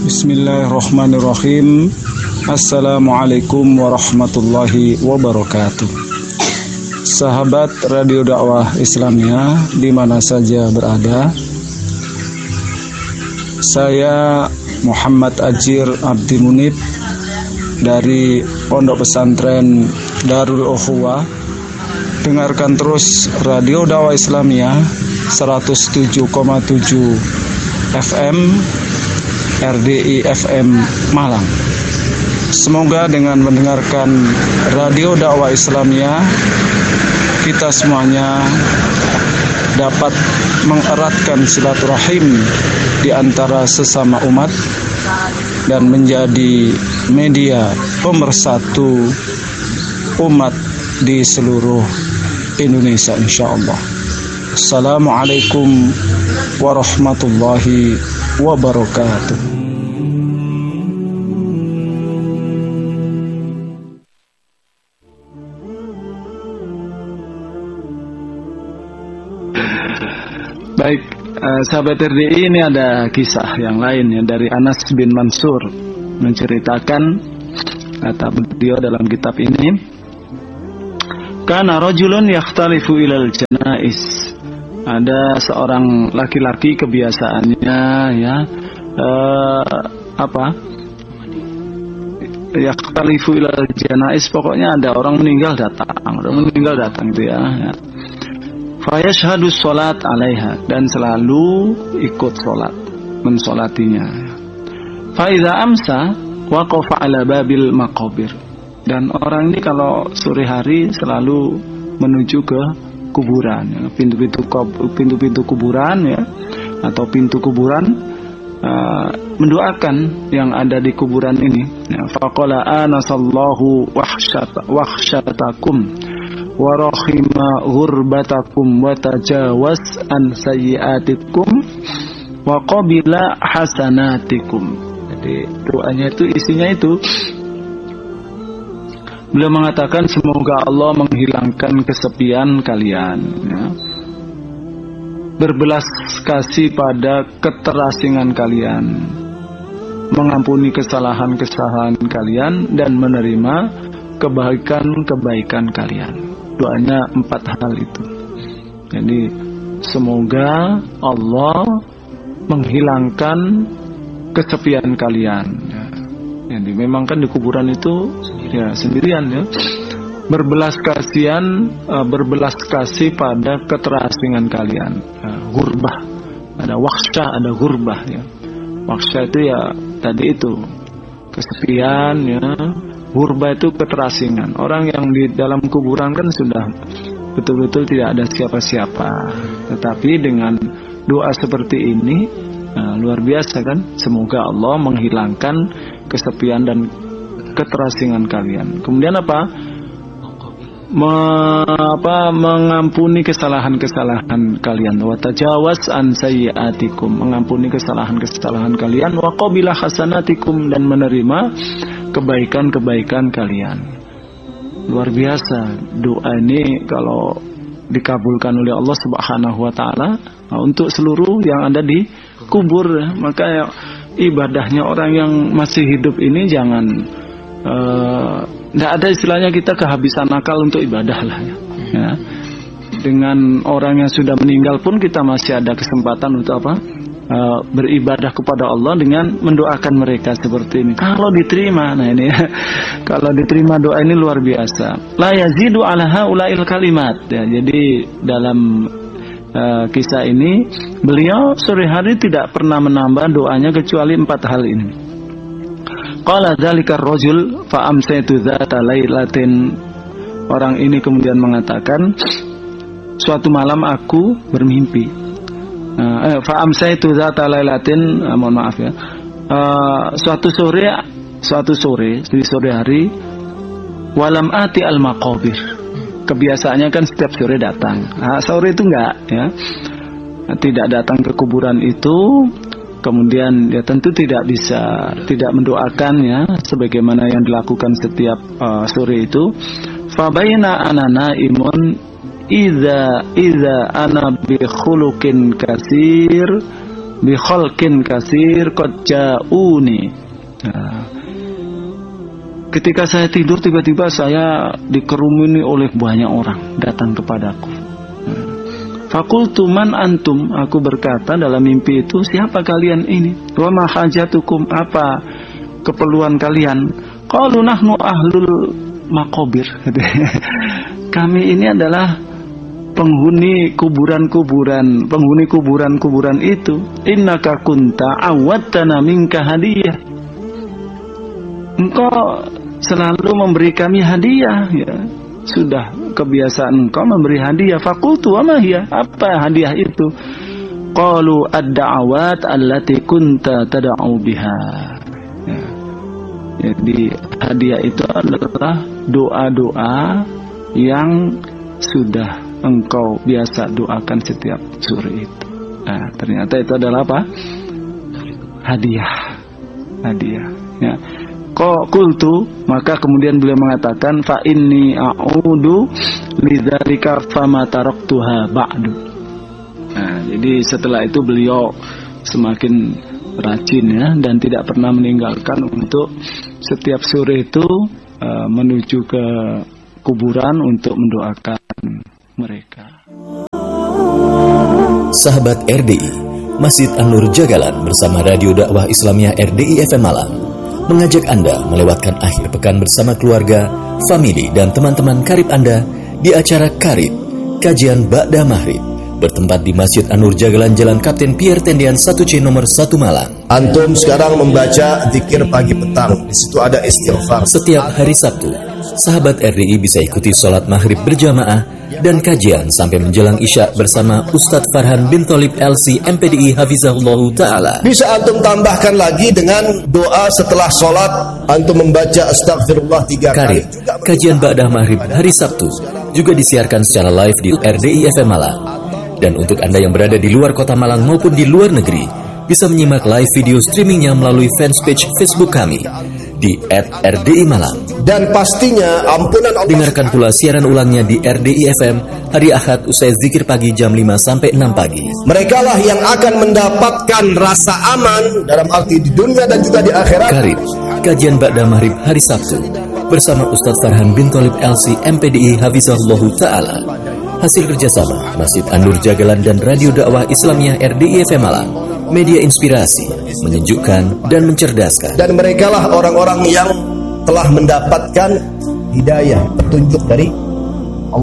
Bismillahirrahmanirrahim. Assalamualaikum warahmatullahi wabarakatuh. Sahabat Radio Dakwah Islamiyah di mana saja berada, saya Muhammad Ajir Abdi Munib dari Pondok Pesantren Darul Ukhuwah. Dengarkan terus Radio Dakwah Islamiyah 107,7 FM RDI FM Malang. Semoga dengan mendengarkan Radio Dakwah Islamiyah, kita semuanya dapat mengeratkan silaturahim di antara sesama umat dan menjadi media pemersatu umat di seluruh Indonesia insyaallah. Assalamualaikum warahmatullahi wabarakatuh. Baik, sahabat RDI, ini ada kisah yang lain ya dari Anas bin Mansur menceritakan, kata beliau dalam kitab ini, kana rajulun yakhtalifu ilal janais. Ada seorang laki-laki kebiasaannya ya yakhtalifu ilal janais, pokoknya ada orang meninggal datang gitu ya. Fa yashhadu sholat alaiha, dan selalu ikut sholat, mensolatinya. Fa idza amsa waqafa ala babil maqabir, dan orang ini kalau sore hari selalu menuju ke kuburan ya, pintu-pintu kuburan ya, atau pintu kuburan, mendoakan yang ada di kuburan ini ya. Faqala anasallahu wahsyatakum wa rahima ghurbatakum wa tajawaz an sayyiatikum wa qabila hasanatikum. Jadi doanya itu isinya itu, beliau mengatakan semoga Allah menghilangkan kesepian kalian ya, berbelas kasih pada keterasingan kalian, mengampuni kesalahan-kesalahan kalian, dan menerima kebaikan-kebaikan kalian. Doanya 4 hal itu. Jadi semoga Allah menghilangkan kesepian kalian ya. Jadi memang kan di kuburan itu ya sendirian ya. Berbelas kasih pada keterasingan kalian ya. Gurbah, ada wakhsyah, ada gurbah ya. Wakhsyah itu ya tadi itu kesepian ya. Gurbah itu keterasingan. Orang yang di dalam kuburan kan sudah betul-betul tidak ada siapa-siapa. Tetapi dengan doa seperti ini, luar biasa kan? Semoga Allah menghilangkan kesepian dan keterasingan kalian. Kemudian mengampuni kesalahan-kesalahan kalian. Wa tajawaz an sayyiatikum, mengampuni kesalahan-kesalahan kalian. Wa qabila hasanatikum, dan menerima kebaikan-kebaikan kalian. Luar biasa doa ini kalau dikabulkan oleh Allah Subhanahu wa taala untuk seluruh yang ada di kubur. Maka ibadahnya orang yang masih hidup ini jangan tidak ada istilahnya kita kehabisan akal untuk ibadah lah ya. Dengan orang yang sudah meninggal pun kita masih ada kesempatan untuk beribadah kepada Allah dengan mendoakan mereka seperti ini. Kalau diterima, nah ini kalau diterima doa ini luar biasa. La yazidu ala haula'il kalimat ya. Jadi dalam kisah ini beliau sore hari tidak pernah menambah doanya kecuali 4 hal ini. Qala dzalikar rajul fa amsaytu dzata lailatin. Orang ini kemudian mengatakan, suatu malam aku bermimpi. Fa amsaytu dzata lailatin, mohon maaf ya. Suatu sore di sore hari, walam ati al maqabir. Kebiasaannya kan setiap sore datang. Sore itu enggak ya. Tidak datang ke kuburan itu. Kemudian dia tentu tidak mendoakan ya sebagaimana yang dilakukan setiap sore itu. Fa baina ana naimun idza ana bi khuluqin katsir bi khalqin katsir qad ja'uni. Ketika saya tidur, tiba-tiba saya dikerumuni oleh banyak orang datang kepadaku. Fakultu man antum, aku berkata dalam mimpi itu, siapa kalian ini? Wa ma hajatukum, apa keperluan kalian? Qalu nahnu ahlul maqabir. Kami ini adalah penghuni kuburan-kuburan itu. Innaka kunta awwattana minka hadiyah. Engkau selalu memberi kami hadiah, ya. Sudah kebiasaan engkau memberi hadiah. Fakultu wa ma hiya, apa hadiah itu? Qalu ad-da'awat allati kunta tad'u biha. Ya. Jadi hadiah itu adalah doa-doa yang sudah engkau biasa doakan setiap sore itu. Nah, ternyata itu adalah apa? Hadiah. Ya. Qultu, maka kemudian beliau mengatakan, fa inni a'udu lidzalika fama taraktuha ba'du. Nah, jadi setelah itu beliau semakin rajin, ya, dan tidak pernah meninggalkan untuk setiap sore itu menuju ke kuburan untuk mendoakan mereka. Sahabat RDI, Masjid An-Nur Jagalan bersama Radio Dakwah Islamiyah RDI FM Malang mengajak Anda melewatkan akhir pekan bersama keluarga, famili, dan teman-teman karib Anda di acara Karib, kajian Ba'da Maghrib, bertempat di Masjid An-Nur Jagalan Jalan Kapten Pierre Tendian 1C nomor 1 Malang. Antum sekarang membaca zikir pagi petang, di situ ada istighfar. Setiap hari Sabtu, sahabat RDI bisa ikuti sholat maghrib berjamaah dan kajian sampai menjelang Isya bersama Ustadz Farhan bin Tholib LC MPDI Hafizahullahu Ta'ala. Bisa antum tambahkan lagi dengan doa setelah sholat, antum membaca astagfirullah 3 kali. Kajian Ba'da Maghrib hari Sabtu juga disiarkan secara live di RDI FM Malang. Dan untuk Anda yang berada di luar kota Malang maupun di luar negeri, bisa menyimak live video streamingnya melalui fanspage Facebook kami di @RDI Malang. Dan pastinya ampunan Allah. Dengarkan pula siaran ulangnya di RDI FM hari Ahad usai zikir pagi jam 5 sampai 6 pagi. Mereka lah yang akan mendapatkan rasa aman dalam arti di dunia dan juga di akhirat. Karib, kajian Ba'da Maghrib hari Sabtu bersama Ustadz Farhan bin Tholib LC MPDI Hafizahullahu Ta'ala. Hasil kerjasama Masjid An-Nur Jagalan dan Radio Dakwah Islamiyah RDI FM Malang. Media inspirasi, menyejukkan dan mencerdaskan. Dan mereka lah orang-orang yang telah mendapatkan hidayah, petunjuk dari